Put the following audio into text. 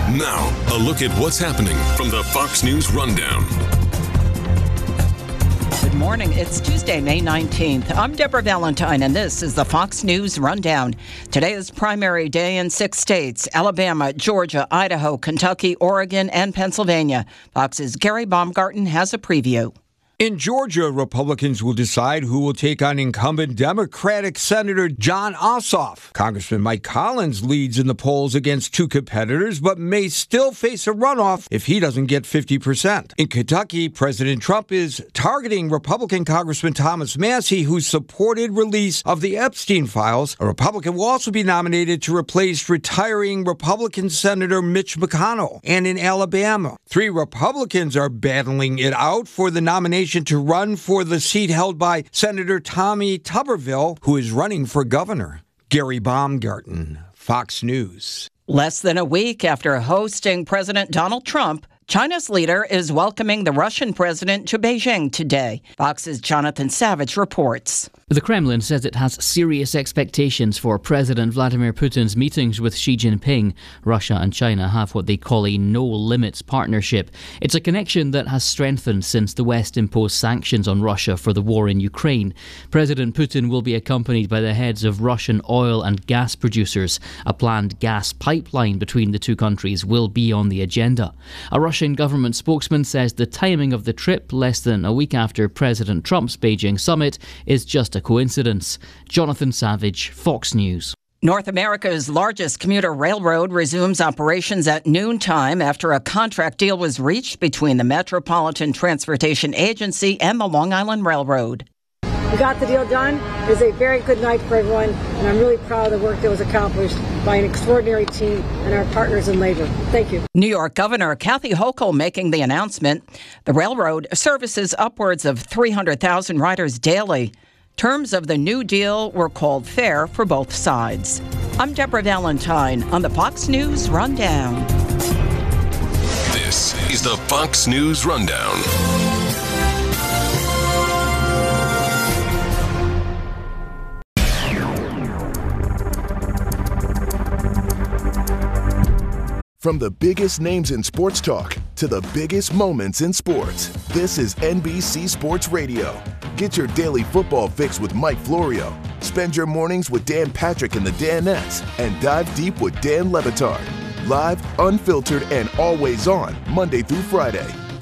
Now, a look at what's happening from the Fox News Rundown. Good morning. It's Tuesday, May 19th. I'm Deborah Valentine, and this is the Fox News Rundown. Today is primary day in 6 states: Alabama, Georgia, Idaho, Kentucky, Oregon, and Pennsylvania. Fox's Gary Baumgarten has a preview. In Georgia, Republicans will decide who will take on incumbent Democratic Senator Jon Ossoff. Congressman Mike Collins leads in the polls against two competitors, but may still face a runoff if he doesn't get 50%. In Kentucky, President Trump is targeting Republican Congressman Thomas Massie, who supported release of the Epstein files. A Republican will also be nominated to replace retiring Republican Senator Mitch McConnell. And in Alabama, 3 Republicans are battling it out for the nomination to run for the seat held by Senator Tommy Tuberville, who is running for governor. Gary Baumgarten, Fox News. Less than a week after hosting President Donald Trump, China's leader is welcoming the Russian president to Beijing today. Fox's Jonathan Savage reports. The Kremlin says it has serious expectations for President Vladimir Putin's meetings with Xi Jinping. Russia and China have what they call a no-limits partnership. It's a connection that has strengthened since the West imposed sanctions on Russia for the war in Ukraine. President Putin will be accompanied by the heads of Russian oil and gas producers. A planned gas pipeline between the two countries will be on the agenda. A Russian government spokesman says the timing of the trip, less than a week after President Trump's Beijing summit, is just a coincidence. Jonathan Savage, Fox News. North America's largest commuter railroad resumes operations at noontime after a contract deal was reached between the Metropolitan Transportation Agency and the Long Island Railroad. We got the deal done. It was a very good night for everyone, and I'm really proud of the work that was accomplished by an extraordinary team and our partners in labor. Thank you. New York Governor Kathy Hochul making the announcement. The railroad services upwards of 300,000 riders daily. Terms of the new deal were called fair for both sides. I'm Deborah Valentine on the Fox News Rundown. This is the Fox News Rundown. From the biggest names in sports talk to the biggest moments in sports, this is NBC Sports Radio. Get your daily football fix with Mike Florio. Spend your mornings with Dan Patrick and the Danettes, and dive deep with Dan Le Batard. Live, unfiltered, and always on, Monday through Friday.